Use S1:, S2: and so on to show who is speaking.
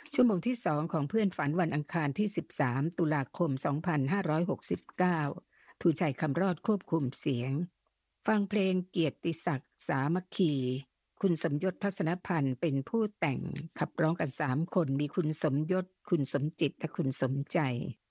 S1: ชั่วโมงที่2ของเพื่อนฝันวันอังคารที่13ตุลาคม2569 ทูชัยคำรอดควบคุมเสียงฟังเพลงเกียรติศักดิ์สามัคคีคุณสมยศทัศนพันธ์เป็นผู้แต่งขับร้องกัน3คนมีคุณสมยศคุณสมจิตและคุณสมใจ